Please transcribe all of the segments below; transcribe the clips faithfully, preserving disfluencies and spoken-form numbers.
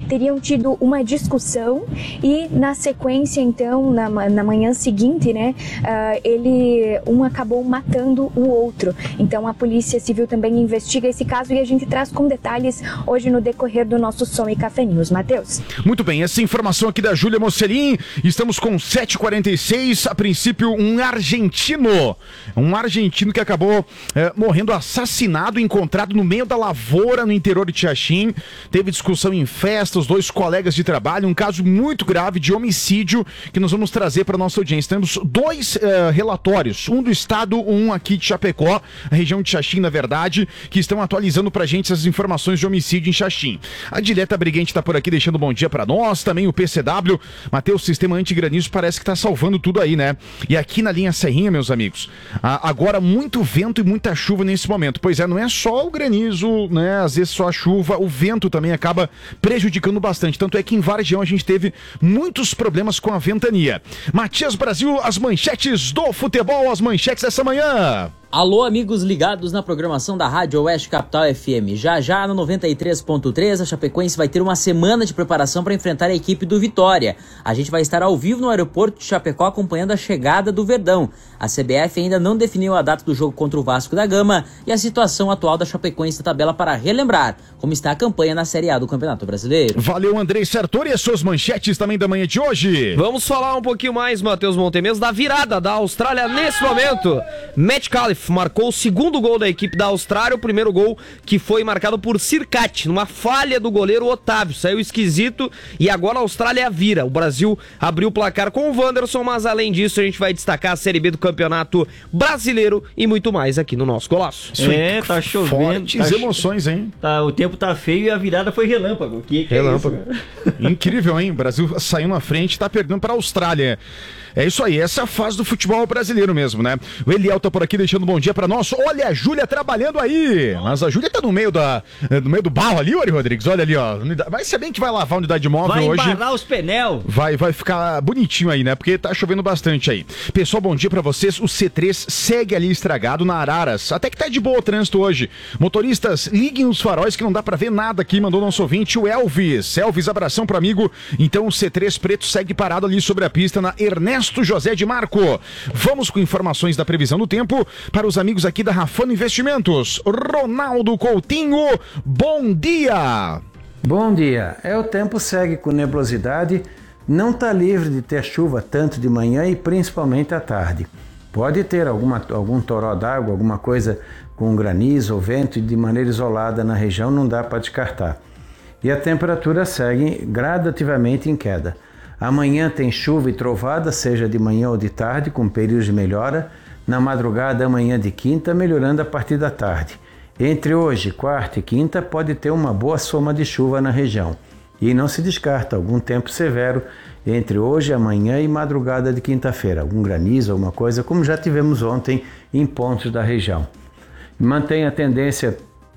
teriam tido uma discussão e na sequência, então, na, na manhã seguinte, né, uh, ele, um acabou matando o outro. Então a Polícia Civil também investiga esse caso e a gente traz com detalhes hoje no decorrer do nosso Som e Café News. Matheus. Muito bem, essa informação aqui da Júlia Mocelin, estamos com sete e quarenta e seis, a princípio um argentino, um argentino que acabou é, morrendo assassinado, encontrado no meio da lavoura no interior de Xaxim, teve discussão em festa, os dois colegas de trabalho, um caso muito grave de homicídio que nós vamos trazer para a nossa audiência. Temos dois uh, relatórios, um do estado, um aqui de Chapecó, a região de Xaxim, na verdade, que estão atualizando pra gente essas informações de homicídio em Xaxim. A Dileta Briguente tá por aqui deixando um bom dia pra nós, também o P C W. Matheus, o sistema antigranizo parece que tá salvando tudo aí, né? E aqui na linha Serrinha, meus amigos, a, agora muito vento e muita chuva nesse momento. Pois é, não é só o granizo, né? Às vezes só a chuva, o vento também acaba prejudicando bastante. Tanto é que em Vargião a gente teve muitos problemas com a ventania. Matias Brasil, as manchetes do futebol, as manchetes dessa manhã. Alô, amigos ligados na programação da Rádio Oeste Capital F M. Já já no noventa e três ponto três, a Chapecoense vai ter uma semana de preparação para enfrentar a equipe do Vitória. A gente vai estar ao vivo no aeroporto de Chapecó acompanhando a chegada do Verdão. A C B F ainda não definiu a data do jogo contra o Vasco da Gama e a situação atual da Chapecoense na tabela para relembrar como está a campanha na Série A do Campeonato Brasileiro. Valeu, Andrei Sartori, as suas manchetes também da manhã de hoje. Vamos falar um pouquinho mais, Matheus Montemez, da virada da Austrália nesse momento. Metcalfe marcou o segundo gol da equipe da Austrália, o primeiro gol que foi marcado por Circati, numa falha do goleiro Otávio, saiu esquisito e agora a Austrália vira. O Brasil abriu o placar com o Wanderson, mas além disso a gente vai destacar a Série B do Campeonato Brasileiro e muito mais aqui no nosso Golaço. É, tá chovendo. Fortes tá emoções, hein? Tá, o tempo tá feio e a virada foi relâmpago. Que, que relâmpago. É isso, incrível, hein? O Brasil saiu na frente e tá perdendo para a Austrália. É isso aí, essa é a fase do futebol brasileiro mesmo, né? O Eliel tá por aqui deixando um bom dia pra nós. Olha a Júlia trabalhando aí. Mas a Júlia tá no meio, da, no meio do barro ali, Ari Rodrigues. Olha ali, ó. Vai ser bem que vai lavar a unidade móvel vai hoje. Vai embarrar os pneus. Vai, vai ficar bonitinho aí, né? Porque tá chovendo bastante aí. Pessoal, bom dia pra vocês. O C três segue ali estragado na Araras. Até que tá de boa o trânsito hoje. Motoristas, liguem os faróis que não dá pra ver nada aqui. Mandou nosso ouvinte, o Elvis. Elvis, abração pro amigo. Então o C três preto segue parado ali sobre a pista na Ernesto José de Marco. Vamos com informações da previsão do tempo para os amigos aqui da Rafano Investimentos. Ronaldo Coutinho, bom dia! Bom dia. É, o tempo segue com nebulosidade, não está livre de ter chuva tanto de manhã e principalmente à tarde. Pode ter alguma, algum toró d'água, alguma coisa com granizo ou vento e de maneira isolada na região, não dá para descartar. E a temperatura segue gradativamente em queda. Amanhã tem chuva e trovada, seja de manhã ou de tarde, com períodos de melhora. Na madrugada, amanhã de quinta, melhorando a partir da tarde. Entre hoje, quarta e quinta, pode ter uma boa soma de chuva na região. E não se descarta algum tempo severo entre hoje, amanhã e madrugada de quinta-feira. Algum granizo, alguma coisa, como já tivemos ontem em pontos da região. Mantém a tendência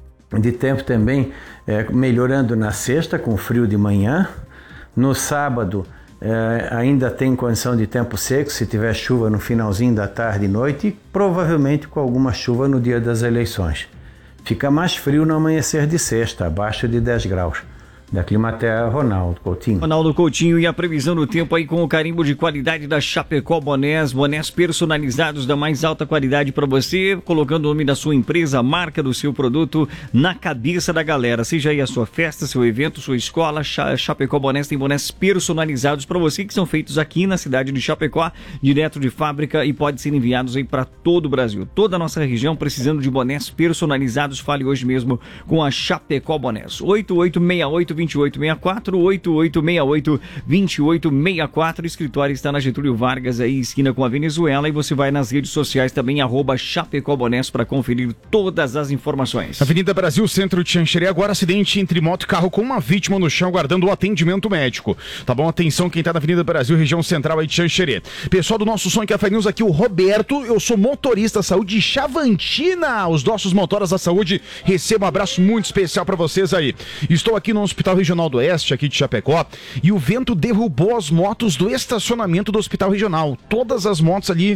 de tempo também é, melhorando na sexta, com frio de manhã. No sábado, É, ainda tem condição de tempo seco, se tiver chuva no finalzinho da tarde e noite, e provavelmente com alguma chuva no dia das eleições. Fica mais frio no amanhecer de sexta, abaixo de dez graus. Da Climaterra, Ronaldo Coutinho. Ronaldo Coutinho, e a previsão do tempo aí com o carimbo de qualidade da Chapecó Bonés, bonés personalizados da mais alta qualidade para você, colocando o nome da sua empresa, a marca do seu produto na cabeça da galera. Seja aí a sua festa, seu evento, sua escola, Chapecó Bonés tem bonés personalizados para você que são feitos aqui na cidade de Chapecó, direto de fábrica e pode ser enviados aí para todo o Brasil. Toda a nossa região precisando de bonés personalizados, fale hoje mesmo com a Chapecó Bonés. oito oito seis oito, dois oito seis quatro, oito oito seis oito, dois oito seis quatro. O escritório está na Getúlio Vargas, aí esquina com a Venezuela, e você vai nas redes sociais também, arroba Chapecó Bonés, para conferir todas as informações. Avenida Brasil, centro de Xanxerê, agora acidente entre moto e carro com uma vítima no chão, aguardando o atendimento médico. Tá bom? Atenção quem tá na Avenida Brasil, região central aí de Xanxerê. Pessoal do nosso Som e Café News, aqui o Roberto, eu sou motorista da saúde de Chavantina. Os nossos motoras da saúde recebam um abraço muito especial para vocês aí. Estou aqui no Hospital Hospital Regional do Oeste, aqui de Chapecó, e o vento derrubou as motos do estacionamento do Hospital Regional. Todas as motos ali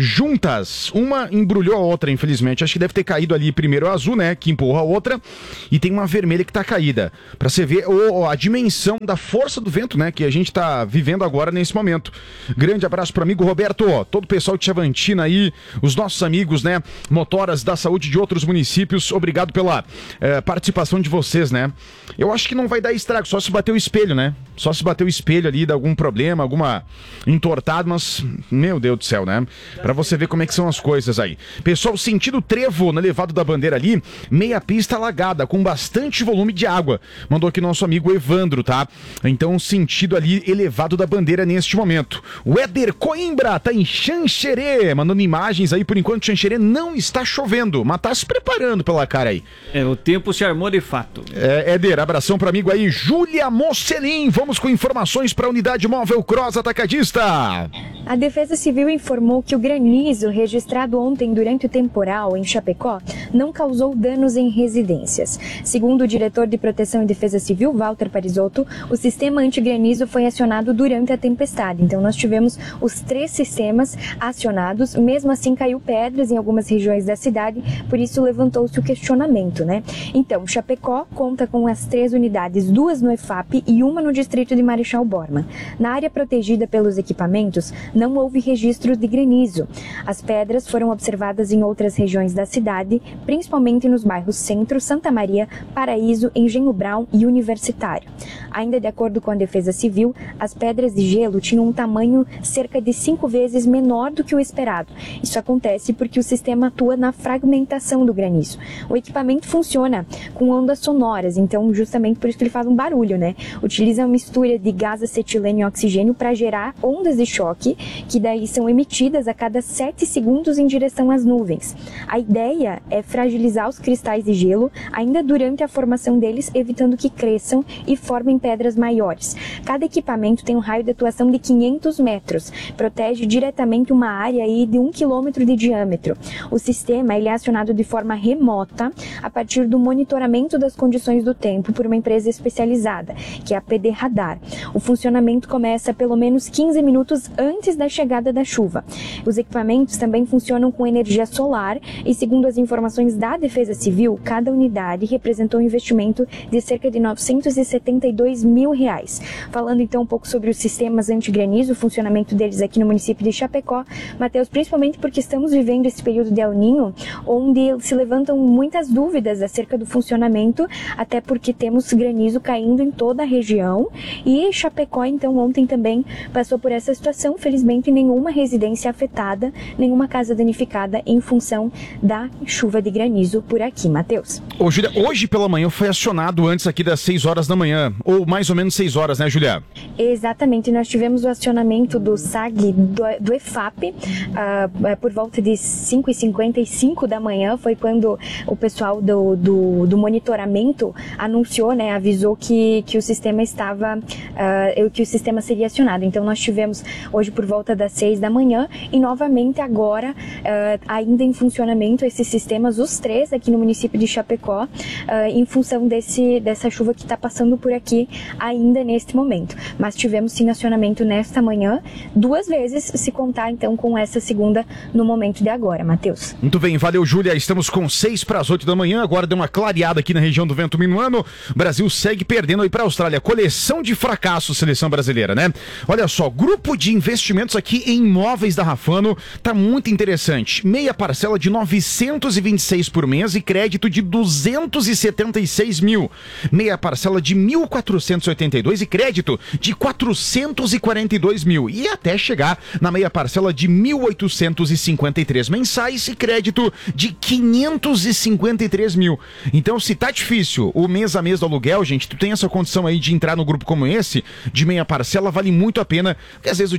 juntas. Uma embrulhou a outra, infelizmente. Acho que deve ter caído ali primeiro a azul, né, que empurrou a outra, e tem uma vermelha que tá caída. Pra você ver oh, a dimensão da força do vento, né, que a gente tá vivendo agora nesse momento. Grande abraço pro amigo Roberto, todo o pessoal de Chavantina aí, os nossos amigos, né, motoras da saúde de outros municípios, obrigado pela eh, participação de vocês, né. Eu acho que não vai dar estrago, só se bater o espelho, né, só se bater o espelho ali, dá algum problema, alguma entortada, mas, meu Deus do céu, né, pra você ver como é que são as coisas aí. Pessoal, sentido Trevo, no elevado da Bandeira ali, meia pista alagada, com bastante volume de água, mandou aqui nosso amigo Evandro, tá, então sentido ali elevado da Bandeira neste momento. O Éder Coimbra tá em Xanxerê, mandando imagens aí, por enquanto Xanxerê não está chovendo, mas tá se preparando pela cara aí. É, o tempo se armou de fato. É, Éder, abração pro amigo aí, Júlia Mocelin, vamos com informações para a Unidade Móvel Cross Atacadista. A Defesa Civil informou que o granizo registrado ontem durante o temporal em Chapecó não causou danos em residências. Segundo o diretor de Proteção e Defesa Civil, Walter Parisotto, o sistema antigranizo foi acionado durante a tempestade. Então nós tivemos os três sistemas acionados, mesmo assim caiu pedras em algumas regiões da cidade, por isso levantou-se o questionamento, né? Então, Chapecó conta com as três unidades, duas no E F A P e uma no distrito de Marechal Bormann. Na área protegida pelos equipamentos, não houve registro de granizo. As pedras foram observadas em outras regiões da cidade, principalmente nos bairros Centro, Santa Maria, Paraíso, Engenho Brown e Universitário. Ainda de acordo com a Defesa Civil, as pedras de gelo tinham um tamanho cerca de cinco vezes menor do que o esperado. Isso acontece porque o sistema atua na fragmentação do granizo. O equipamento funciona com ondas sonoras, então justamente por isso que ele faz um barulho, né? Utiliza uma mistura de gás acetileno e oxigênio para gerar ondas de choque, que daí são emitidas a cada sete segundos em direção às nuvens. A ideia é fragilizar os cristais de gelo ainda durante a formação deles, evitando que cresçam e formem pedras maiores. Cada equipamento tem um raio de atuação de quinhentos metros, protege diretamente uma área aí de um quilômetro de diâmetro. O sistema ele é acionado de forma remota a partir do monitoramento das condições do tempo por uma empresa especializada, que é a P D Radar. O funcionamento começa pelo menos quinze minutos antes da chegada da chuva. Os equipamentos também funcionam com energia solar e, segundo as informações da Defesa Civil, cada unidade representou um investimento de cerca de novecentos e setenta e dois mil reais. Falando então um pouco sobre os sistemas antigranizo, o funcionamento deles aqui no município de Chapecó, Matheus, principalmente porque estamos vivendo esse período de El Niño, onde se levantam muitas dúvidas acerca do funcionamento, até porque temos granizo caindo em toda a região, e Chapecó então ontem também passou por essa situação. Felizmente nenhuma residência afetada, nenhuma casa danificada em função da chuva de granizo por aqui, Matheus. Ô, Júlia, hoje pela manhã foi acionado antes aqui das seis horas da manhã, ou mais ou menos seis horas, né, Júlia? Exatamente, nós tivemos o acionamento do S A G do, do E F A P uh, por volta de cinco e cinquenta e cinco da manhã, foi quando o pessoal do, do, do monitoramento anunciou, né, avisou que, que o sistema estava, uh, que o sistema seria acionado. Então nós tivemos hoje por volta das seis da manhã e novamente agora uh, ainda em funcionamento esses sistemas, os três aqui no município de Chapecó, uh, em função desse, dessa chuva que está passando por aqui ainda neste momento. Mas tivemos sim acionamento nesta manhã, duas vezes, se contar então com essa segunda no momento de agora, Matheus. Muito bem, valeu, Júlia. Estamos com seis para as oito da manhã, agora deu uma clareada aqui na região do Vento Minuano. O Brasil segue perdendo aí para a Austrália. Coleção de fracassos, seleção brasileira, né? Olha só, grupo de investimentos aqui em imóveis da Rafano tá muito interessante. Meia parcela de novecentos e vinte e seis por mês e crédito de duzentos e setenta e seis mil. Meia parcela de mil quatrocentos e oitenta e dois e crédito de quatrocentos e quarenta e dois mil. E até chegar na meia parcela de mil oitocentos e cinquenta e três mensais e crédito de quinhentos e cinquenta e três mil. Então, se tá difícil o mês a mês do aluguel, gente, tu tem essa condição aí de entrar no grupo como esse, de meia parcela, vale muito a pena, porque às vezes o dinheiro evapora.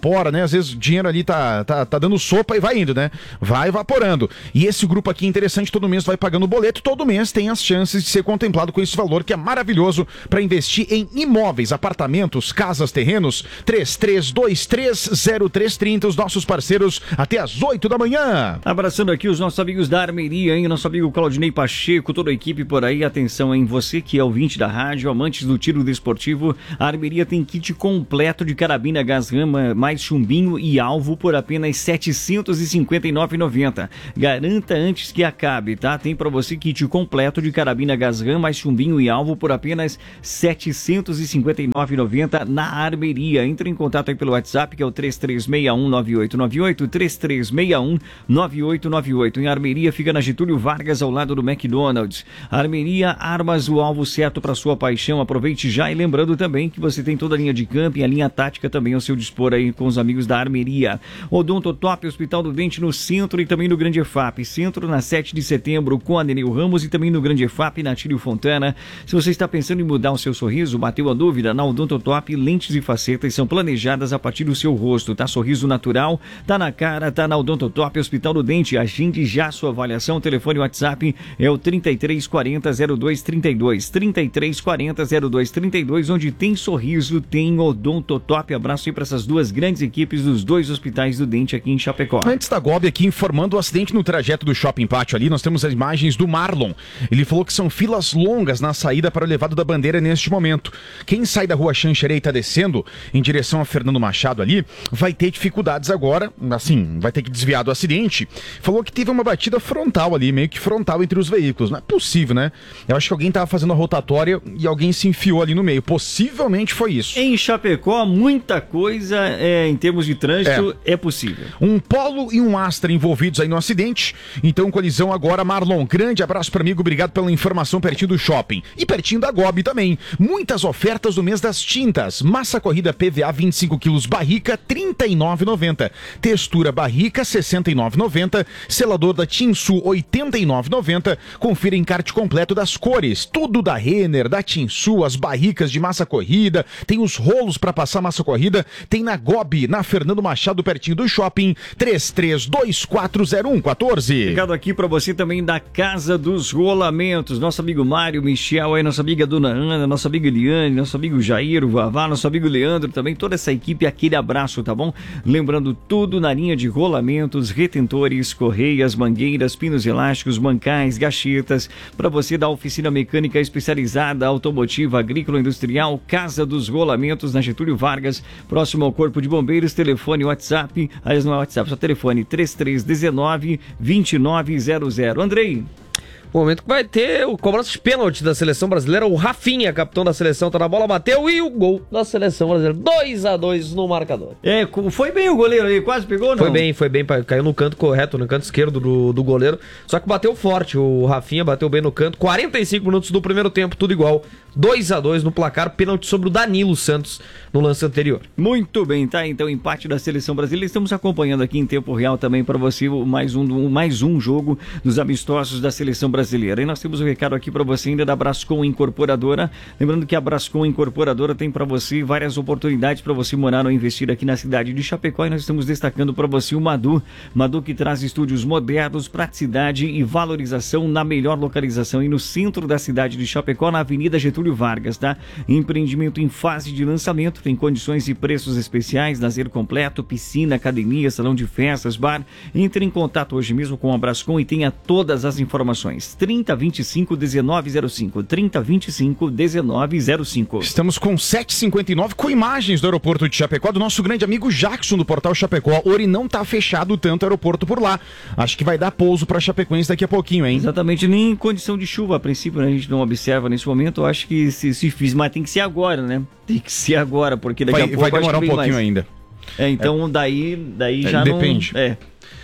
evapora, né? Às vezes o dinheiro ali tá, tá, tá dando sopa e vai indo, né? Vai evaporando. E esse grupo aqui é interessante, todo mês vai pagando o boleto, todo mês tem as chances de ser contemplado com esse valor que é maravilhoso para investir em imóveis, apartamentos, casas, terrenos. Três três dois três zero três três zero, os nossos parceiros até às oito da manhã. Abraçando aqui os nossos amigos da Armeria, hein? Nosso amigo Claudinei Pacheco, toda a equipe por aí. Atenção, hein? Você que é ouvinte da rádio, amantes do tiro desportivo, a Armeria tem kit completo de carabina gás rama, mais chumbinho e alvo por apenas setecentos e cinquenta e nove reais e noventa centavos. Garanta antes que acabe, tá? Tem para você kit completo de carabina gás rama, mais chumbinho e alvo por apenas setecentos e cinquenta e nove reais e noventa centavos na Armeria. Entre em contato aí pelo WhatsApp, que é o três três seis um nove oito nove oito, três três seis um nove oito nove oito. Em Armeria fica na Getúlio Vargas, ao lado do McDonald's. Armeria, armas o alvo certo para sua paixão. Aproveite já, e lembrando também que você tem toda a linha de camping, a linha tática também ao seu dispor aí com os amigos da Armeria. Odontotop, Hospital do Dente no centro e também no Grande E F A P. Centro na sete de setembro com a Neneu Ramos e também no Grande E F A P na Tílio Fontana. Se você está pensando em mudar o seu sorriso, bateu a dúvida, na Odontotop, lentes e facetas são planejadas a partir do seu rosto, tá? Sorriso natural, tá na cara, tá na Odontotop, Hospital do Dente. Agende já sua avaliação. O telefone WhatsApp é o trinta e três quarenta, zero dois trinta e dois, trinta e três quarenta, zero dois trinta e dois, onde tem sorriso, tem Odontotop. Abraço aí para essas duas grandes equipes dos dois hospitais do dente aqui em Chapecó. Antes da Gobi aqui informando o acidente no trajeto do Shopping Pátio ali, nós temos as imagens do Marlon. Ele falou que são filas longas na saída para o elevado da Bandeira neste momento. Quem sai da rua Xanxerê e está descendo em direção a Fernando Machado ali, vai ter dificuldades agora, assim, vai ter que desviar do acidente. Falou que teve uma batida frontal ali, meio que frontal entre os veículos. Não é possível, né? Eu acho que alguém estava fazendo a rotatória e alguém se enfiou ali no meio. Possivelmente foi isso. Em Chapecó, muita coisa é, em termos de trânsito é. é possível. Um Polo e um Astra envolvidos aí no acidente. Então, colisão agora, Marlon. Grande abraço para amigo, obrigado pela informação pertinho do shopping. E pertinho da Gobi também. Muitas ofertas no mês das tintas. Massa corrida P V A vinte e cinco quilos barrica, trinta e nove reais e noventa centavos. Textura barrica, sessenta e nove reais e noventa centavos. Selador da Tinsul, oitenta e nove reais e noventa centavos. Confira encarte completo das cores. Tudo da Renner, da Tinsul, as barricas de massa corrida. Tem os rolos para passar massa corrida. Tem na Gobi, na Fernando Machado, pertinho do shopping. três três dois quatro zero um um quatro. Obrigado aqui para você também da Casa dos Rolamentos. Nosso amigo Mário, Michel, aí, nossa amiga Dona Ana, nossa amiga Eliane, nosso amigo Jair, o Vavá, nosso amigo Leandro também, toda essa equipe, aquele abraço, tá bom? Lembrando tudo na linha de rolamentos, retentores, correias, mangueiras, pinos elásticos, bancais, gachetas, para você da oficina mecânica especializada, automotiva, agrícola, industrial, Casa dos Rolamentos, na Getúlio Vargas, próximo ao Corpo de Bombeiros. Telefone, WhatsApp, aliás não é WhatsApp, só telefone três três um nove, vinte e nove zero zero. Andrei. O momento que vai ter o cobrança de pênalti da seleção brasileira, o Rafinha, capitão da seleção, tá na bola, bateu, e o gol da seleção brasileira, dois a dois no marcador. É, foi bem o goleiro aí, quase pegou, não? Foi bem, foi bem, caiu no canto correto, no canto esquerdo do, do goleiro, só que bateu forte, o Rafinha bateu bem no canto, quarenta e cinco minutos do primeiro tempo, tudo igual, dois a dois no placar, pênalti sobre o Danilo Santos no lance anterior. Muito bem, tá? Então, empate da seleção brasileira, estamos acompanhando aqui em tempo real também para você mais um, mais um jogo dos amistosos da seleção brasileira. Brasileira. E nós temos um recado aqui para você ainda da Brascom Incorporadora. Lembrando que a Brascom Incorporadora tem para você várias oportunidades para você morar ou investir aqui na cidade de Chapecó, e nós estamos destacando para você o Madu. Madu, que traz estúdios modernos, praticidade e valorização na melhor localização e no centro da cidade de Chapecó, na Avenida Getúlio Vargas, tá? Empreendimento em fase de lançamento, tem condições e preços especiais, lazer completo, piscina, academia, salão de festas, bar. Entre em contato hoje mesmo com a Brascom e tenha todas as informações. trinta, vinte e cinco, dezenove zero cinco. trinta, vinte e cinco, dezenove zero cinco. Estamos com sete e cinquenta e nove com imagens do aeroporto de Chapecó, do nosso grande amigo Jackson do portal Chapecó. Ori, não tá fechado tanto o aeroporto por lá. Acho que vai dar pouso para Chapecoense daqui a pouquinho, hein? Exatamente, nem em condição de chuva, a princípio, né? A gente não observa nesse momento. Eu acho que se, se fiz, mas tem que ser agora, né? Tem que ser agora, porque daqui vai, a pouco vai demorar um pouquinho mais. ainda. É, então é. daí, daí é, já depende. não... É.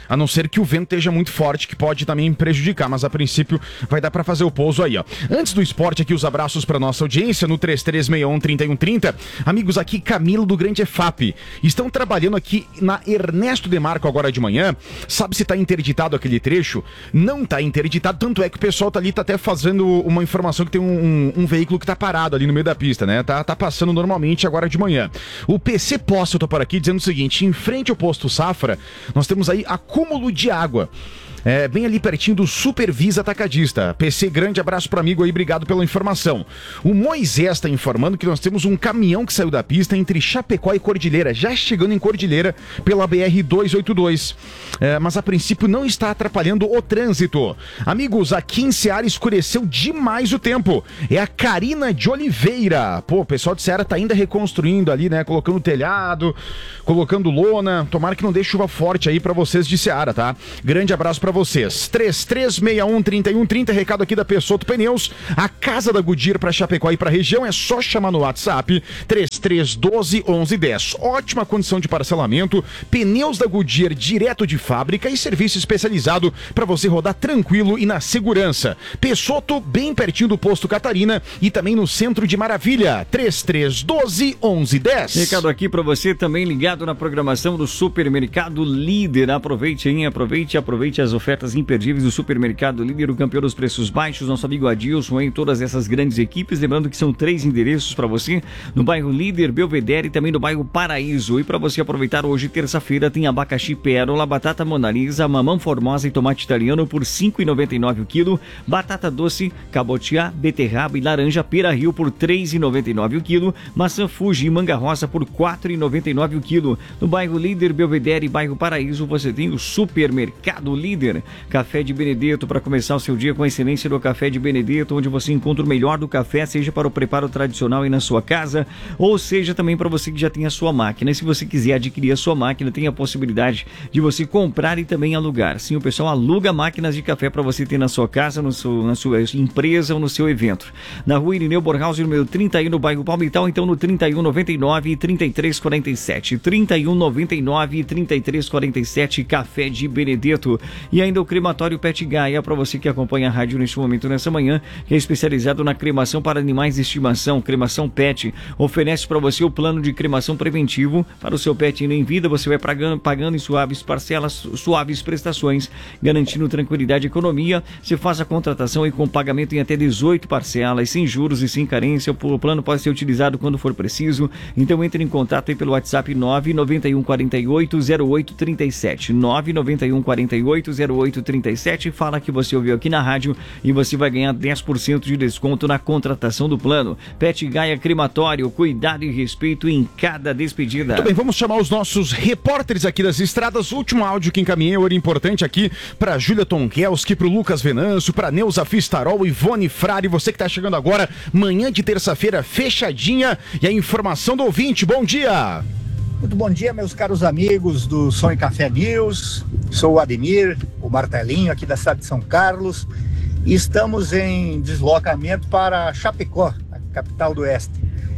a não ser que o vento esteja muito forte, que pode também prejudicar, mas a princípio vai dar para fazer o pouso aí, ó. Antes do esporte aqui, os abraços para nossa audiência no três três seis um, três um três zero. Amigos, aqui Camilo do Grande E F A P. Estão trabalhando aqui na Ernesto Demarco agora de manhã. Sabe se tá interditado aquele trecho? Não tá interditado, tanto é que o pessoal tá ali, tá até fazendo uma informação que tem um, um, um veículo que tá parado ali no meio da pista, né? Tá, tá passando normalmente agora de manhã. O P C Posto tá por aqui dizendo o seguinte: em frente ao posto Safra, nós temos aí acúmulo de água. É, bem ali pertinho do Supervisa Atacadista. P C, grande abraço pro amigo aí, obrigado pela informação. O Moisés está informando que nós temos um caminhão que saiu da pista entre Chapecó e Cordilheira, já chegando em Cordilheira pela B R duzentos e oitenta e dois. É, mas a princípio não está atrapalhando o trânsito. Amigos, aqui em Seara escureceu demais o tempo. É a Karina de Oliveira. Pô, o pessoal de Seara tá ainda reconstruindo ali, né? Colocando telhado, colocando lona. Tomara que não dê chuva forte aí pra vocês de Seara, tá? Grande abraço pra vocês. três três seis um, três um três zero, recado aqui da Peixoto Pneus, a casa da Goodyear para Chapecó e para região, é só chamar no WhatsApp três três um dois, onze dez. Ótima condição de parcelamento, pneus da Goodyear direto de fábrica e serviço especializado para você rodar tranquilo e na segurança. Peixoto, bem pertinho do posto Catarina e também no centro de Maravilha. três três um dois, onze dez. Recado aqui para você também ligado na programação do Supermercado Líder. Aproveite, hein? Aproveite, aproveite as ofertas imperdíveis do Supermercado Líder, o campeão dos preços baixos, nosso amigo Adilson, em todas essas grandes equipes. Lembrando que são três endereços para você, no bairro Líder, Belvedere e também no bairro Paraíso. E para você aproveitar hoje, terça-feira, tem abacaxi pérola, batata monalisa, mamão formosa e tomate italiano por cinco reais e noventa e nove centavos o quilo, batata doce, cabotiá, beterraba e laranja Pera Rio por três reais e noventa e nove centavos o quilo, maçã Fuji e manga rosa por quatro reais e noventa e nove centavos o quilo. No bairro Líder, Belvedere e bairro Paraíso, você tem o Supermercado Líder. Café de Benedetto, para começar o seu dia com a excelência do Café de Benedetto, onde você encontra o melhor do café, seja para o preparo tradicional e na sua casa, ou seja também para você que já tem a sua máquina. E se você quiser adquirir a sua máquina, tem a possibilidade de você comprar e também alugar. Sim, o pessoal aluga máquinas de café para você ter na sua casa, no seu, na sua empresa ou no seu evento. Na rua Irineu Borghaus, número trinta e um, no bairro Palmital, então no trinta e um, noventa e nove, trinta e três, quarenta e sete. trinta e um, noventa e nove, trinta e três, quarenta e sete, Café de Benedetto. E ainda o crematório Pet Gaia, para você que acompanha a rádio neste momento, nessa manhã, que é especializado na cremação para animais de estimação, cremação pet, oferece para você o plano de cremação preventivo para o seu pet indo em vida. Você vai pagando, pagando em suaves parcelas, suaves prestações, garantindo tranquilidade e economia. Você faz a contratação e com pagamento em até dezoito parcelas, sem juros e sem carência. O plano pode ser utilizado quando for preciso. Então entre em contato aí pelo WhatsApp nove nove um quatro oito, zero oito três sete, nove nove um quatro oito, zero oito três sete. Fala que você ouviu aqui na rádio e você vai ganhar dez por cento de desconto na contratação do plano. Pet Gaia Crematório, cuidado e respeito em cada despedida. Muito bem, vamos chamar os nossos repórteres aqui das estradas. O último áudio que encaminhei, hora importante aqui para Júlia Tonkelski, para o Lucas Venâncio, para Neuza Fistarol, Ivone Frari, você que está chegando agora, manhã de terça-feira fechadinha, e a informação do ouvinte. Bom dia! Muito bom dia, meus caros amigos do Som e Café News. Sou o Ademir, o Martelinho, aqui da cidade de São Carlos. E estamos em deslocamento para Chapecó, a capital do Oeste.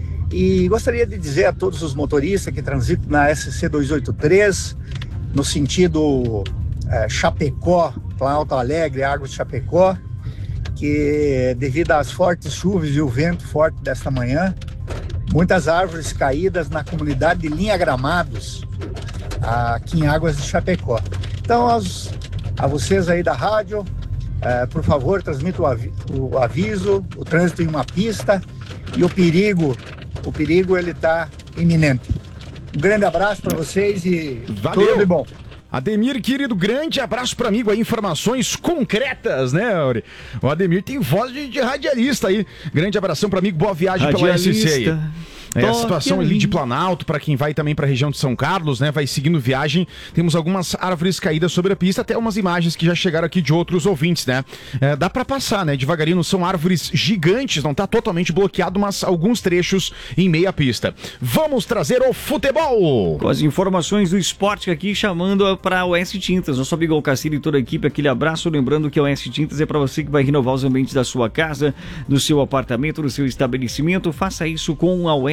E gostaria de dizer a todos os motoristas que transitam na S C duzentos e oitenta e três, no sentido é, Chapecó, Planalto Alegre, Águas de Chapecó, que devido às fortes chuvas e o vento forte desta manhã, muitas árvores caídas na comunidade de Linha Gramados, aqui em Águas de Chapecó. Então, aos, a vocês aí da rádio, é, por favor, transmita o, avi o aviso, o trânsito em uma pista e o perigo, o perigo ele está iminente. Um grande abraço para vocês e valeu. Tudo de bom. Ademir, querido, grande abraço para amigo aí, informações concretas, né, Auri? O Ademir tem voz de, de radialista aí. Grande abração para amigo, boa viagem radialista. Pela S C aí. É, a situação ali de Planalto, para quem vai também para a região de São Carlos, né, vai seguindo viagem, temos algumas árvores caídas sobre a pista, até umas imagens que já chegaram aqui de outros ouvintes, né, é, dá para passar, né, devagarinho, são árvores gigantes, não tá totalmente bloqueado, mas alguns trechos em meia pista. Vamos trazer o futebol! Com as informações do esporte aqui, chamando para o Oeste Tintas, nosso amigo Alcacir e toda a equipe, aquele abraço, lembrando que o Oeste Tintas é para você que vai renovar os ambientes da sua casa, do seu apartamento, do seu estabelecimento, faça isso com a Oeste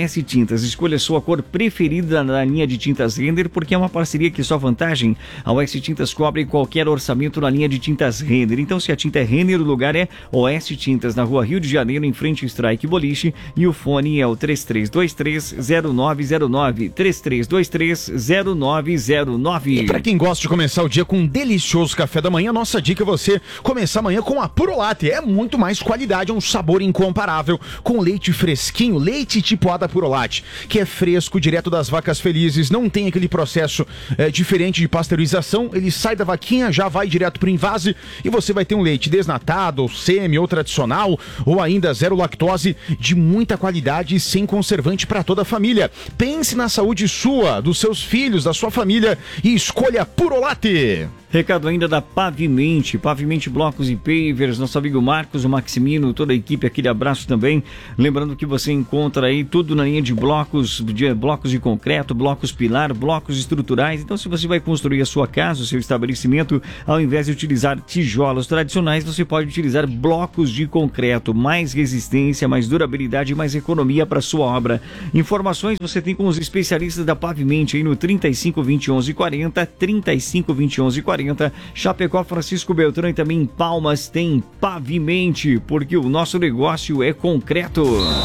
S Tintas. Escolha sua cor preferida na linha de tintas Renner, porque é uma parceria que só vantagem. A O S Tintas cobre qualquer orçamento na linha de tintas Renner. Então, se a tinta é Renner, o lugar é O S Tintas, na rua Rio de Janeiro, em frente ao Strike Boliche. E o fone é o três três dois três zero nove zero nove. três três dois três zero nove zero nove. E para quem gosta de começar o dia com um delicioso café da manhã, nossa dica é você começar amanhã com a Puro Latte. É muito mais qualidade, é um sabor incomparável, com leite fresquinho, leite tipo A da Puro Latte, que é fresco, direto das vacas felizes, não tem aquele processo é, diferente de pasteurização, ele sai da vaquinha, já vai direto pro invase e você vai ter um leite desnatado, ou semi, ou tradicional, ou ainda zero lactose, de muita qualidade e sem conservante para toda a família. Pense na saúde sua, dos seus filhos, da sua família e escolha Puro Latte. Recado ainda da Pavimente, Pavimente Blocos e Pavers, nosso amigo Marcos, o Maximino, toda a equipe, aquele abraço também. Lembrando que você encontra aí tudo na linha de blocos, de blocos de concreto, blocos pilar, blocos estruturais. Então, se você vai construir a sua casa, o seu estabelecimento, ao invés de utilizar tijolos tradicionais, você pode utilizar blocos de concreto, mais resistência, mais durabilidade e mais economia para sua obra. Informações você tem com os especialistas da Pavimente aí no trinta e cinco, vinte, onze, quarenta, trinta e cinco, vinte, onze, quarenta. Chapecó, Francisco Beltrão, e também em Palmas tem Pavimente, porque o nosso negócio é concreto.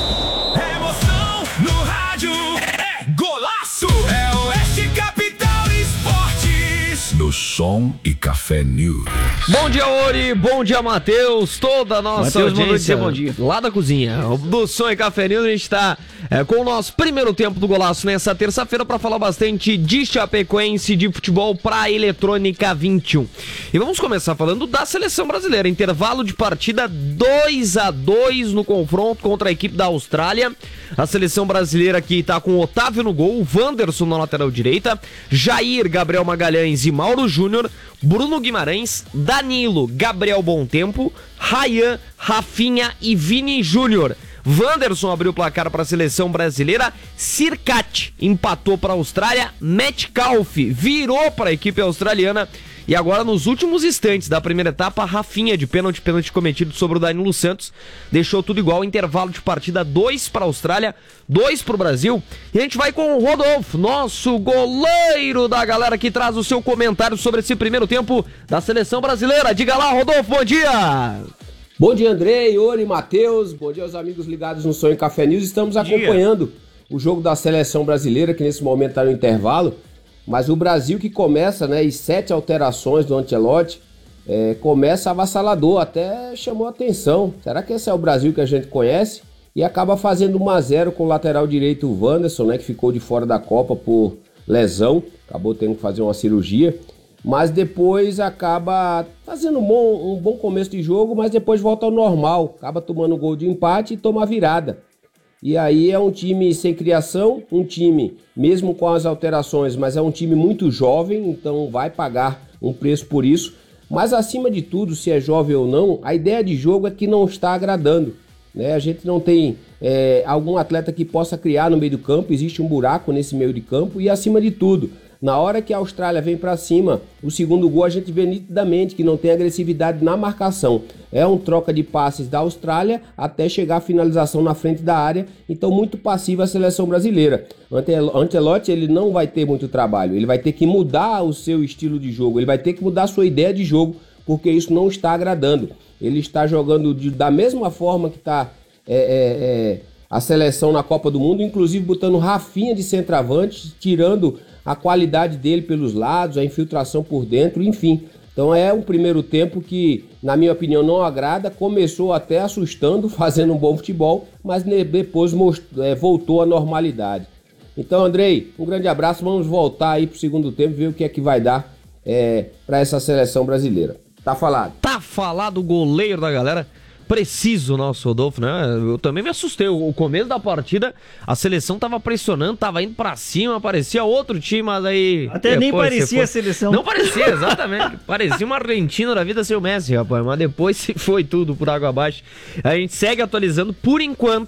Emoção no rádio, é golaço, é Oeste Capital Esportes. No Som e Café News. Bom dia, Ori, bom dia, Matheus, toda a nossa Mateus, audiência bom dia. lá da cozinha do Som e Café News. A gente está é, com o nosso primeiro tempo do Golaço nessa terça-feira para falar bastante de Chapecoense, de futebol para Eletrônica vinte e um. E vamos começar falando da seleção brasileira. Intervalo de partida dois a dois no confronto contra a equipe da Austrália. A seleção brasileira que está com Otávio no gol, Wanderson na lateral direita, Jair, Gabriel Magalhães e Mauro Júnior, Bruno Guimarães, Danilo, Gabriel Bontempo, Ryan, Rafinha e Vini Júnior. Wanderson abriu o placar para a seleção brasileira, Sirkat empatou para a Austrália, Metcalf virou para a equipe australiana. E agora, nos últimos instantes da primeira etapa, Rafinha de pênalti, pênalti cometido sobre o Danilo Santos, deixou tudo igual, intervalo de partida, dois para a Austrália, dois para o Brasil. E a gente vai com o Rodolfo, nosso goleiro da galera, que traz o seu comentário sobre esse primeiro tempo da seleção brasileira. Diga lá, Rodolfo, bom dia! Bom dia, Andrei, Ori, Matheus, bom dia aos amigos ligados no Som e Café News. Estamos acompanhando o jogo da seleção brasileira, que nesse momento está no intervalo. Mas o Brasil que começa, né, e sete alterações do Ancelotti, é, começa avassalador, até chamou atenção. Será que esse é o Brasil que a gente conhece? E acaba fazendo um a zero com o lateral direito, o Wanderson, né, que ficou de fora da Copa por lesão, acabou tendo que fazer uma cirurgia. Mas depois acaba fazendo um bom, um bom começo de jogo, mas depois volta ao normal, acaba tomando um gol de empate e toma a virada. E aí é um time sem criação, um time, mesmo com as alterações, mas é um time muito jovem, então vai pagar um preço por isso. Mas acima de tudo, se é jovem ou não, a ideia de jogo é que não está agradando, né? A gente não tem é, algum atleta que possa criar no meio do campo, existe um buraco nesse meio de campo e acima de tudo, na hora que a Austrália vem para cima, o segundo gol a gente vê nitidamente que não tem agressividade na marcação. É um troca de passes da Austrália até chegar à finalização na frente da área, então muito passiva a seleção brasileira. Ancelotti, ele não vai ter muito trabalho, ele vai ter que mudar o seu estilo de jogo, ele vai ter que mudar a sua ideia de jogo, porque isso não está agradando. Ele está jogando de, da mesma forma que está é, é, é, a seleção na Copa do Mundo, inclusive botando Rafinha de centroavante, tirando a qualidade dele pelos lados, a infiltração por dentro, enfim. Então é um primeiro tempo que, na minha opinião, não agrada, começou até assustando, fazendo um bom futebol, mas depois mostrou, é, voltou à normalidade. Então, Andrei, um grande abraço, vamos voltar aí pro segundo tempo, ver o que é que vai dar é, para essa seleção brasileira. Tá falado. Tá falado o goleiro da galera. Preciso o nosso Rodolfo, né? Eu também me assustei. O começo da partida, a seleção tava pressionando, tava indo pra cima, parecia outro time, mas aí... Até nem parecia a seleção. Não parecia, exatamente. Parecia uma Argentina da vida sem o Messi, rapaz. Mas depois foi tudo por água abaixo. A gente segue atualizando, por enquanto,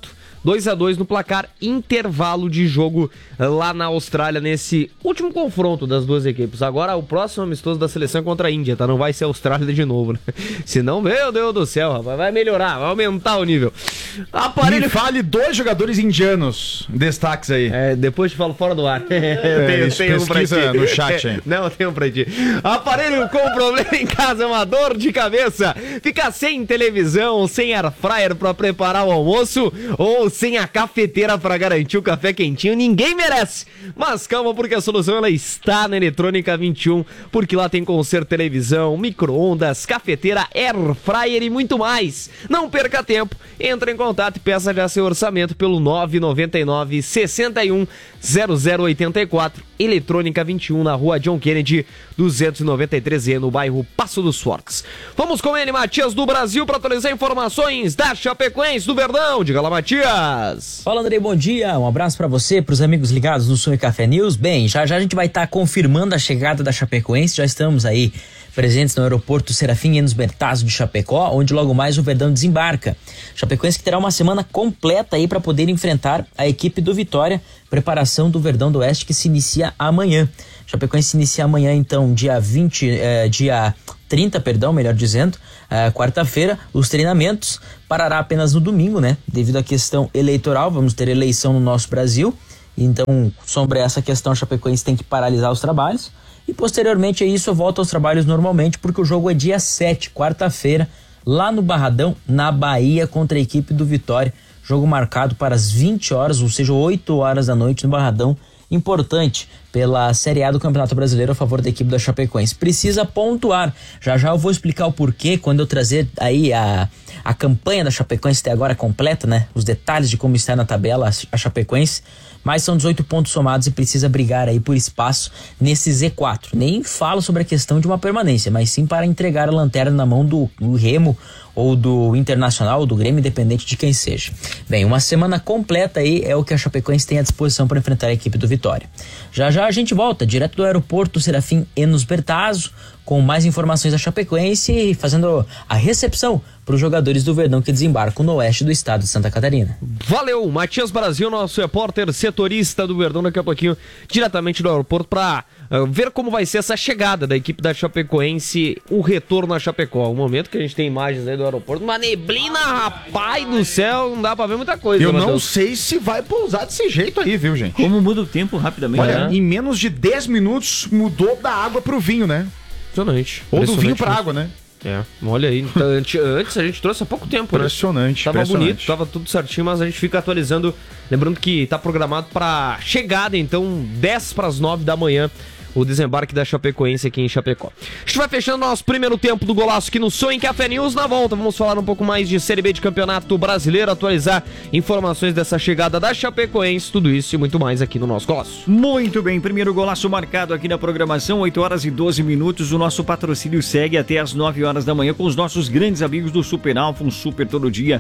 dois a dois no placar, intervalo de jogo lá na Austrália, nesse último confronto das duas equipes. Agora o próximo amistoso da seleção é contra a Índia, tá? Não vai ser a Austrália de novo, né? Senão, meu Deus do céu, rapaz, vai melhorar, vai aumentar o nível. Aparelho... Me fale dois jogadores indianos, destaques aí. É, depois te falo fora do ar. É, tenho, tenho um pra ti. No chat aí. Não, tenho um pra ti. Aparelho com problema em casa é uma dor de cabeça. Ficar sem televisão, sem air fryer pra preparar o almoço ou sem a cafeteira pra garantir o café quentinho, ninguém merece. Mas calma, porque a solução ela está na Eletrônica vinte e um, porque lá tem conserto televisão, micro-ondas, cafeteira, air fryer e muito mais. Não perca tempo, entre em contato e peça já seu orçamento pelo nove nove nove, seis um, zero zero oito quatro. Eletrônica vinte e um, na rua John Kennedy, duzentos e noventa e três E, no bairro Passo dos Fortes. Vamos com ele, Matias do Brasil, para atualizar informações da Chapecoense do Verdão. Diga lá, Matias. Fala, Andrei, bom dia. Um abraço para você, para os amigos ligados no Som e Café News. Bem, já já a gente vai estar tá confirmando a chegada da Chapecoense. Já estamos aí presentes no aeroporto Serafim Enos Bertazzo de Chapecó, onde logo mais o Verdão desembarca. Chapecoense que terá uma semana completa aí para poder enfrentar a equipe do Vitória. Preparação do Verdão do Oeste que se inicia amanhã. Chapecoense se inicia amanhã, então, dia vinte, eh, dia trinta, perdão, melhor dizendo, eh, quarta-feira, os treinamentos. Parará apenas no domingo, né? Devido à questão eleitoral, vamos ter eleição no nosso Brasil. Então, sobre essa questão, a Chapecoense tem que paralisar os trabalhos. E posteriormente a isso, volta aos trabalhos normalmente, porque o jogo é dia sete, quarta-feira, lá no Barradão, na Bahia, contra a equipe do Vitória. Jogo marcado para as vinte horas, ou seja, oito horas da noite no Barradão. Importante pela Série A do Campeonato Brasileiro a favor da equipe da Chapecoense. Precisa pontuar. Já já eu vou explicar o porquê quando eu trazer aí a, a campanha da Chapecoense até agora completa, né? Os detalhes de como está na tabela a Chapecoense. Mas são dezoito pontos somados e precisa brigar aí por espaço nesse Z quatro. Nem falo sobre a questão de uma permanência, mas sim para entregar a lanterna na mão do, do Remo ou do Internacional ou do Grêmio, independente de quem seja. Bem, uma semana completa aí é o que a Chapecoense tem à disposição para enfrentar a equipe do Vitória. Já já a gente volta direto do aeroporto Serafim Enos Bertazzo com mais informações da Chapecoense e fazendo a recepção para os jogadores do Verdão que desembarcam no oeste do estado de Santa Catarina. Valeu, Matias Brasil, nosso repórter setorista do Verdão, daqui a pouquinho diretamente do aeroporto para uh, ver como vai ser essa chegada da equipe da Chapecoense, o retorno a Chapecó. O momento que a gente tem imagens aí do aeroporto, uma neblina, rapaz do céu, não dá para ver muita coisa. Eu né, não sei se vai pousar desse jeito aí, viu, gente? Como muda o tempo rapidamente. Olha, É. em menos de dez minutos mudou da água pro vinho, né? Impressionante. Ou do vinho Impressionante pra mesmo. água, né? É, olha aí, antes, antes a gente trouxe há pouco tempo, né? Impressionante, Tava impressionante. bonito, tava tudo certinho, mas a gente fica atualizando, lembrando que tá programado para chegada, então, dez para as nove da manhã, o desembarque da Chapecoense aqui em Chapecó. A gente vai fechando nosso primeiro tempo do Golaço aqui no Som em Café News. Na volta, vamos falar um pouco mais de Série B de Campeonato Brasileiro, atualizar informações dessa chegada da Chapecoense, tudo isso e muito mais aqui no nosso Golaço. Muito bem, primeiro golaço marcado aqui na programação, oito horas e doze minutos. O nosso patrocínio segue até as nove horas da manhã com os nossos grandes amigos do Super Alfa, um super todo dia.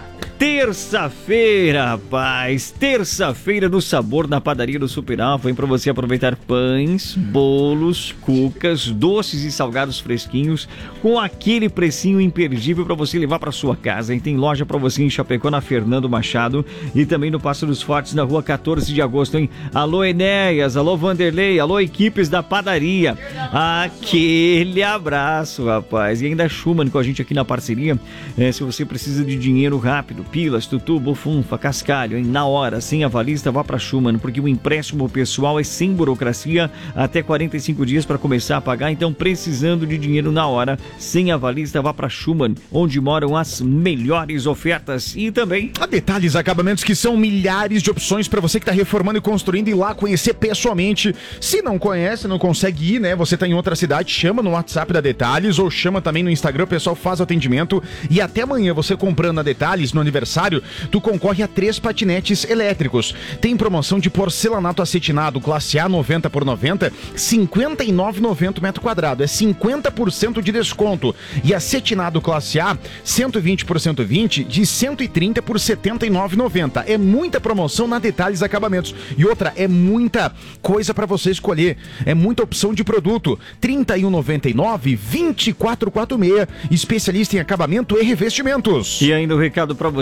Terça-feira, rapaz, terça-feira do sabor na padaria do Super Alfa, vem pra você aproveitar pães, bolos, cucas, doces e salgados fresquinhos com aquele precinho imperdível pra você levar pra sua casa. E tem loja pra você em Chapecó, na Fernando Machado e também no Passo dos Fortes, na rua quatorze de agosto, hein? Alô Enéas, alô Vanderlei, alô equipes da padaria, aquele abraço, rapaz. E ainda Schumann com a gente aqui na parceria, é, se você precisa de dinheiro rápido, pilas, tutu, bufunfa, cascalho, hein? Na hora, sem avalista, vá para Schumann, porque o empréstimo pessoal é sem burocracia, até quarenta e cinco dias para começar a pagar. Então, precisando de dinheiro na hora, sem avalista, vá para Schumann, onde moram as melhores ofertas. E também A Detalhes Acabamentos, que são milhares de opções para você que está reformando e construindo, ir lá conhecer pessoalmente. Se não conhece, não consegue ir, né? Você tá em outra cidade, chama no WhatsApp da Detalhes ou chama também no Instagram, o pessoal faz o atendimento. E até amanhã, você comprando a Detalhes no aniversário, tu concorre a três patinetes elétricos. Tem promoção de porcelanato acetinado classe A noventa por noventa, cinquenta e nove reais e noventa centavos metro quadrado. É cinquenta por cento de desconto. E acetinado classe A, cento e vinte por cento vinte, de cento e trinta por setenta e nove reais e noventa centavos. É muita promoção na Detalhes Acabamentos. E outra, é muita coisa para você escolher. É muita opção de produto. trinta e um reais e noventa e nove centavos, vinte e quatro reais e quarenta e seis centavos. Especialista em acabamento e revestimentos. E ainda o recado para você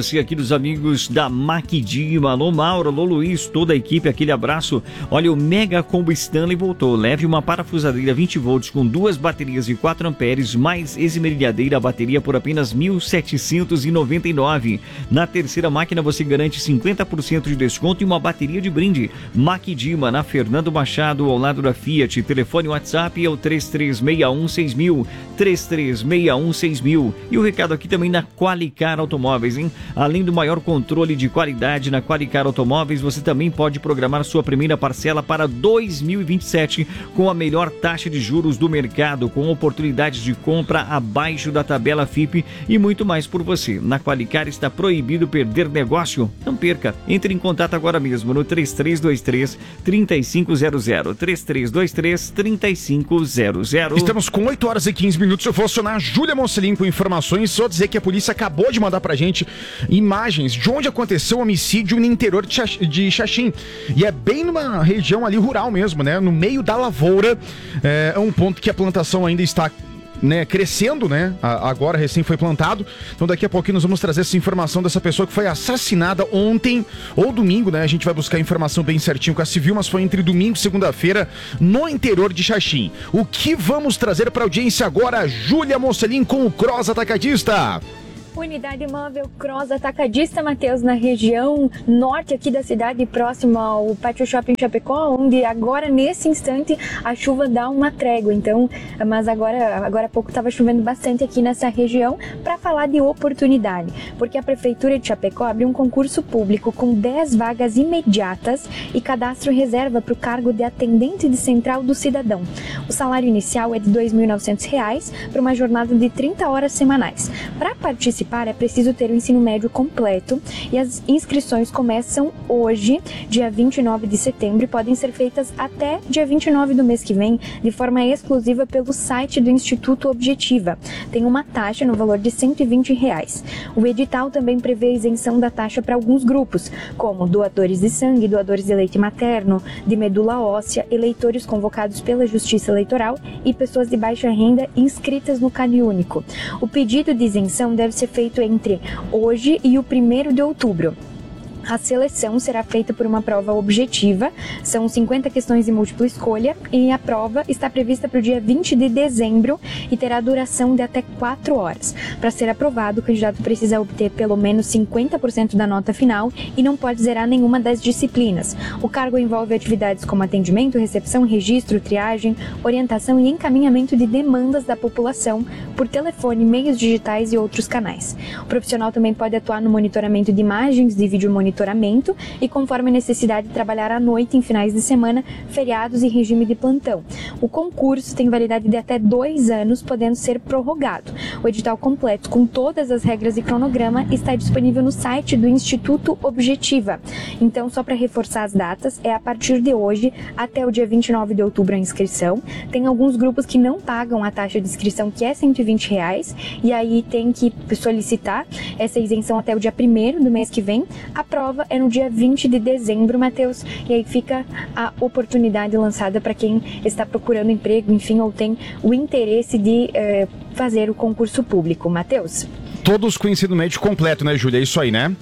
você aqui dos amigos da Maquidima. Alô, Mauro, alô, Luiz, toda a equipe, aquele abraço. Olha, o Mega Combo Stanley voltou. Leve uma parafusadeira vinte volts com duas baterias de quatro amperes, mais esmerilhadeira, a bateria por apenas mil setecentos e noventa e nove. Na terceira máquina você garante cinquenta por cento de desconto e uma bateria de brinde. Maquidima, na Fernando Machado, ao lado da Fiat. Telefone WhatsApp é o três três seis um seis mil, três três seis um seis mil. E o recado aqui também na Qualicar Automóveis, hein? Além do maior controle de qualidade na Qualicar Automóveis, você também pode programar sua primeira parcela para dois mil e vinte e sete com a melhor taxa de juros do mercado, com oportunidades de compra abaixo da tabela F I P e muito mais por você. Na Qualicar está proibido perder negócio? Não perca. Entre em contato agora mesmo no três três dois três, três cinco zero zero. três três dois três, três cinco zero zero. Estamos com oito horas e quinze minutos. Eu vou acionar a Júlia Mocelin com informações. Só dizer que a polícia acabou de mandar pra gente imagens de onde aconteceu o homicídio no interior de Xaxim. E é bem numa região ali rural mesmo, né? No meio da lavoura. É um ponto que a plantação ainda está, né, crescendo, né? Agora recém foi plantado. Então daqui a pouquinho nós vamos trazer essa informação dessa pessoa que foi assassinada ontem ou domingo, né? A gente vai buscar a informação bem certinho com a civil, mas foi entre domingo e segunda-feira no interior de Xaxim. O que vamos trazer para a audiência agora? Júlia Mocelin com o Cross Atacadista. Unidade móvel Cross Atacadista, Matheus, na região norte aqui da cidade, próximo ao Pátio Shopping Chapecó, onde agora, nesse instante, a chuva dá uma trégua. Então, mas agora, agora há pouco estava chovendo bastante aqui nessa região, para falar de oportunidade, porque a Prefeitura de Chapecó abriu um concurso público com dez vagas imediatas e cadastro reserva para o cargo de atendente de central do cidadão. O salário inicial é de dois mil e novecentos reais para uma jornada de trinta horas semanais. Para participar, é preciso ter o ensino médio completo e as inscrições começam hoje, dia vinte e nove de setembro, e podem ser feitas até dia vinte e nove do mês que vem, de forma exclusiva pelo site do Instituto Objetiva. Tem uma taxa no valor de cento e vinte reais. O edital também prevê a isenção da taxa para alguns grupos, como doadores de sangue, doadores de leite materno, de medula óssea, eleitores convocados pela Justiça Eleitoral e pessoas de baixa renda inscritas no CadÚnico. O pedido de isenção deve ser feito entre hoje e o primeiro de outubro. A seleção será feita por uma prova objetiva, são cinquenta questões de múltipla escolha e a prova está prevista para o dia vinte de dezembro e terá duração de até quatro horas. Para ser aprovado, o candidato precisa obter pelo menos cinquenta por cento da nota final e não pode zerar nenhuma das disciplinas. O cargo envolve atividades como atendimento, recepção, registro, triagem, orientação e encaminhamento de demandas da população por telefone, meios digitais e outros canais. O profissional também pode atuar no monitoramento de imagens, de vídeo monitoramento e, conforme a necessidade, trabalhar à noite, em finais de semana, feriados e regime de plantão. O concurso tem validade de até dois anos, podendo ser prorrogado. O edital completo, com todas as regras e cronograma, está disponível no site do Instituto Objetiva. Então, só para reforçar as datas, é a partir de hoje até o dia vinte e nove de outubro a inscrição. Tem alguns grupos que não pagam a taxa de inscrição, que é cento e vinte reais, e aí tem que solicitar essa isenção até o dia primeiro do mês que vem. A prova é no dia vinte de dezembro, Matheus, e aí fica a oportunidade lançada para quem está procurando emprego, enfim, ou tem o interesse de eh, fazer o concurso público. Matheus? Todos com ensino médio completo, né, Júlia? É isso aí, né?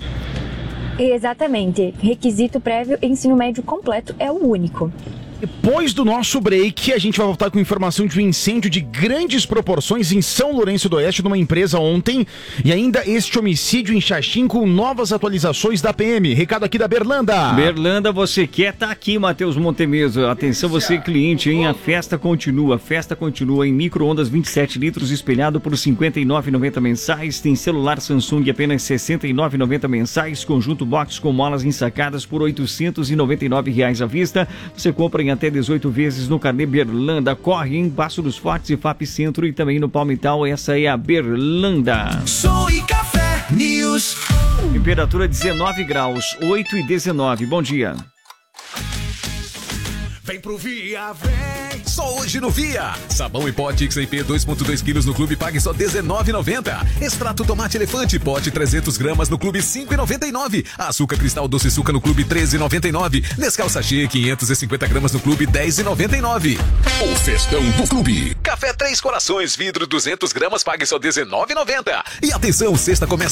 Exatamente. Requisito prévio, ensino médio completo é o único. Depois do nosso break, a gente vai voltar com informação de um incêndio de grandes proporções em São Lourenço do Oeste, numa empresa ontem, e ainda este homicídio em Xaxim com novas atualizações da P M. Recado aqui da Berlanda. Berlanda, você quer tá aqui, Matheus Montemeso. Atenção, você cliente, hein? A festa continua, a festa continua em micro-ondas vinte e sete litros, espelhado por cinquenta e nove reais e noventa centavos mensais. Tem celular Samsung apenas sessenta e nove reais e noventa centavos mensais. Conjunto box com molas ensacadas por oitocentos e noventa e nove reais à vista. Você compra em até dezoito vezes no Carnê Berlanda. Corre em Passo dos Fortes e F A P Centro e também no Palmital. Essa é a Berlanda. Som e Café News. Temperatura dezenove graus, oito e dezenove. Bom dia. Vem pro Via, vem! Só hoje no Via. Sabão em pote X M P dois ponto dois quilos no Clube pague só dezenove reais e noventa centavos. Extrato tomate elefante pote trezentos gramas no Clube cinco reais e noventa e nove centavos. Açúcar cristal doce suca no Clube treze reais e noventa e nove centavos. Nescau sachê quinhentos e cinquenta gramas no Clube dez reais e noventa e nove centavos. O festão do Clube. Café Três Corações vidro duzentos gramas pague só dezenove reais e noventa centavos. E atenção, sexta começa